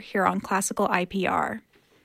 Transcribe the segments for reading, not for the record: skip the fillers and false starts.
here on Classical IPR.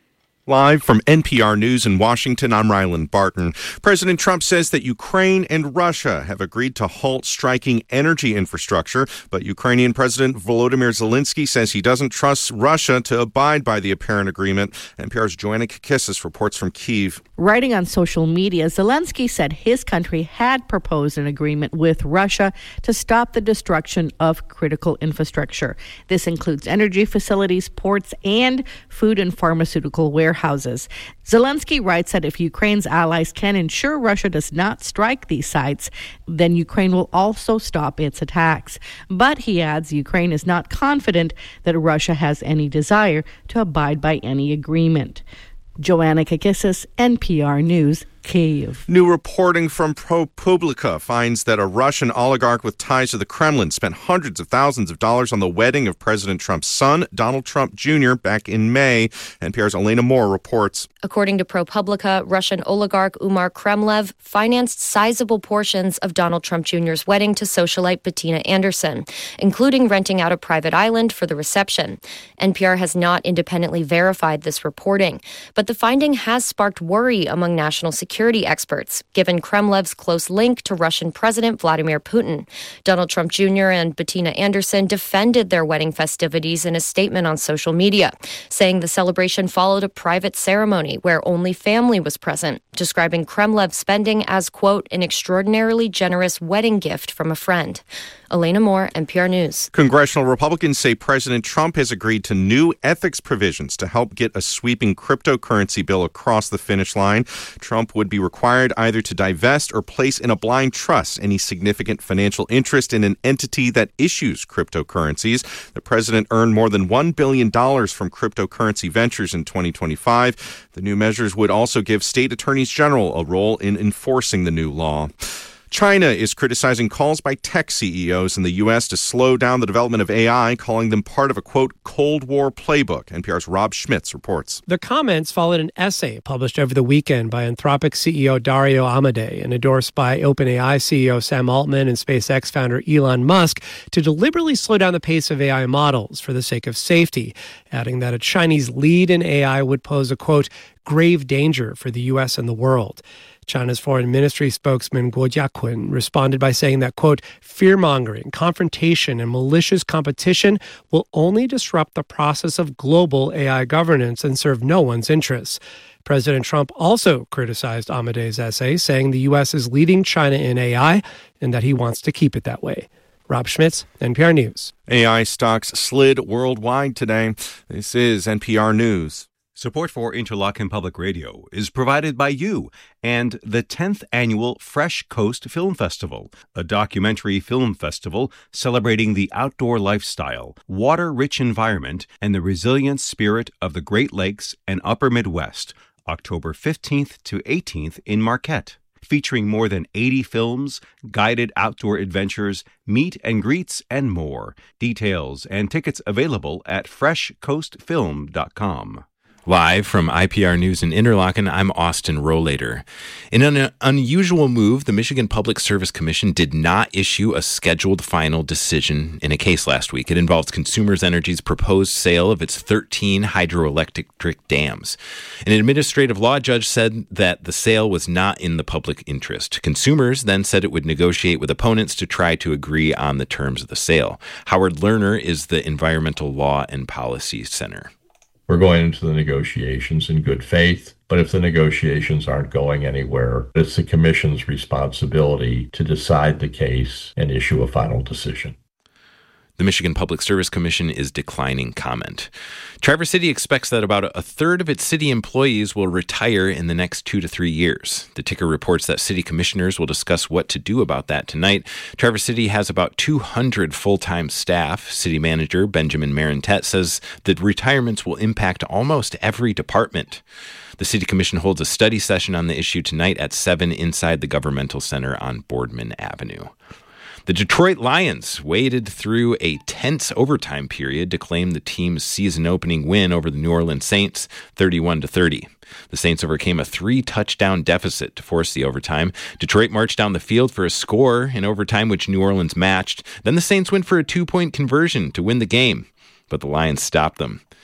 Live from NPR News in Washington, I'm Ryland Barton. President Trump says that Ukraine and Russia have agreed to halt striking energy infrastructure, but Ukrainian President Volodymyr Zelensky says he doesn't trust Russia to abide by the apparent agreement. NPR's Joanna Kakissis reports from Kyiv. Writing on social media, Zelensky said his country had proposed an agreement with Russia to stop the destruction of critical infrastructure. This includes energy facilities, ports, and food and pharmaceutical warehouses. Zelensky writes that if Ukraine's allies can ensure Russia does not strike these sites, then Ukraine will also stop its attacks. But he adds Ukraine is not confident that Russia has any desire to abide by any agreement. Joanna Kakissis, NPR News, Kyiv. New reporting from ProPublica finds that a Russian oligarch with ties to the Kremlin spent hundreds of thousands of dollars on the wedding of President Trump's son, Donald Trump Jr., back in May. NPR's Elena Moore reports. According to ProPublica, Russian oligarch Umar Kremlev financed sizable portions of Donald Trump Jr.'s wedding to socialite Bettina Anderson, including renting out a private island for the reception. NPR has not independently verified this reporting, but the finding has sparked worry among national security experts, given Kremlev's close link to Russian President Vladimir Putin. Donald Trump Jr. and Bettina Anderson defended their wedding festivities in a statement on social media, saying the celebration followed a private ceremony where only family was present, describing Kremlev's spending as, quote, an extraordinarily generous wedding gift from a friend. Elena Moore, NPR News. Congressional Republicans say President Trump has agreed to new ethics provisions to help get a sweeping cryptocurrency bill across the finish line. Trump would be required either to divest or place in a blind trust any significant financial interest in an entity that issues cryptocurrencies. The president earned more than $1 billion from cryptocurrency ventures in 2025. The new measures would also give state attorneys general a role in enforcing the new law. China is criticizing calls by tech CEOs in the U.S. to slow down the development of AI, calling them part of a, quote, Cold War playbook. NPR's Rob Schmitz reports. The comments followed an essay published over the weekend by Anthropic CEO Dario Amodei and endorsed by OpenAI CEO Sam Altman and SpaceX founder Elon Musk to deliberately slow down the pace of AI models for the sake of safety, adding that a Chinese lead in AI would pose a, quote, grave danger for the U.S. and the world. China's foreign ministry spokesman Guo Jiaqun responded by saying that, quote, fear-mongering, confrontation, and malicious competition will only disrupt the process of global AI governance and serve no one's interests. President Trump also criticized Amodei's essay, saying the U.S. is leading China in AI and that he wants to keep it that way. Rob Schmitz, NPR News. AI stocks slid worldwide today. This is NPR News. Support for Interlochen Public Radio is provided by you and the 10th Annual Fresh Coast Film Festival, a documentary film festival celebrating the outdoor lifestyle, water-rich environment, and the resilient spirit of the Great Lakes and Upper Midwest, October 15th to 18th in Marquette. Featuring more than 80 films, guided outdoor adventures, meet and greets, and more. Details and tickets available at freshcoastfilm.com. Live from IPR News in Interlochen, I'm Austin Rohlater. In an unusual move, the Michigan Public Service Commission did not issue a scheduled final decision in a case last week. It involved Consumers Energy's proposed sale of its 13 hydroelectric dams. An administrative law judge said that the sale was not in the public interest. Consumers then said it would negotiate with opponents to try to agree on the terms of the sale. Howard Lerner is the Environmental Law and Policy Center. We're going into the negotiations in good faith, but if the negotiations aren't going anywhere, it's the Commission's responsibility to decide the case and issue a final decision. The Michigan Public Service Commission is declining comment. Traverse City expects that about a third of its city employees will retire in the next 2 to 3 years. The Ticker reports that city commissioners will discuss what to do about that tonight. Traverse City has about 200 full-time staff. City manager Benjamin Marintet says that retirements will impact almost every department. The City Commission holds a study session on the issue tonight at 7 inside the Governmental Center on Boardman Avenue. The Detroit Lions waded through a tense overtime period to claim the team's season-opening win over the New Orleans Saints, 31-30. The Saints overcame a 3-touchdown deficit to force the overtime. Detroit marched down the field for a score in overtime, which New Orleans matched. Then the Saints went for a 2-point conversion to win the game, but the Lions stopped them.